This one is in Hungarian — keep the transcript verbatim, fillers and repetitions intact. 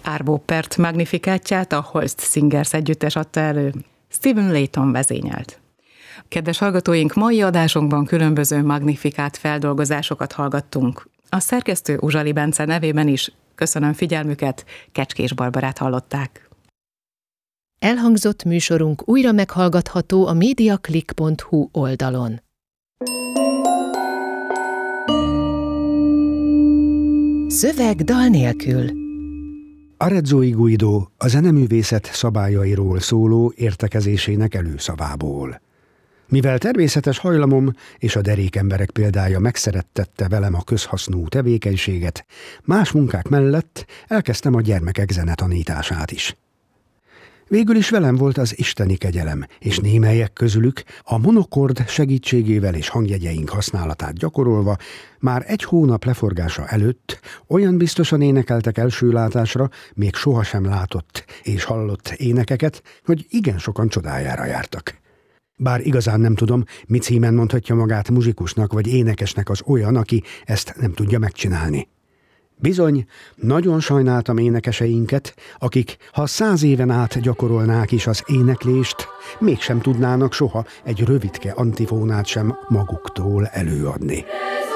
Arvo Pärt Magnificátját a Holst Singers együttes adta elő. Stephen Layton vezényelt. Kedves hallgatóink, mai adásunkban különböző Magnificát feldolgozásokat hallgattunk. A szerkesztő Uzsali Bence nevében is köszönöm figyelmüket, Kecskés Barbarát hallották. Elhangzott műsorunk újra meghallgatható a mediaclick pont hu oldalon. Szöveg dal nélkül. Arezzo Guido a zeneművészet szabályairól szóló értekezésének előszavából. Mivel természetes hajlamom és a derékemberek példája megszerettette velem a közhasznú tevékenységet, más munkák mellett elkezdtem a gyermekek zenetanítását is. Végül is velem volt az isteni kegyelem, és némelyek közülük a monokord segítségével és hangjegyeink használatát gyakorolva már egy hónap leforgása előtt olyan biztosan énekeltek első látásra még sohasem látott és hallott énekeket, hogy igen sokan csodájára jártak. Bár igazán nem tudom, mi címen mondhatja magát muzsikusnak vagy énekesnek az olyan, aki ezt nem tudja megcsinálni. Bizony, nagyon sajnáltam énekeseinket, akik, ha száz éven át gyakorolnák is az éneklést, mégsem tudnának soha egy rövidke antifónát sem maguktól előadni.